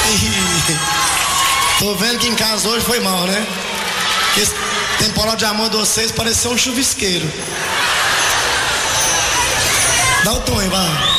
Tô vendo que em casa hoje foi mal, né? Esse temporal de amor de vocês pareceu um chuvisqueiro. Dá o tom aí, vai.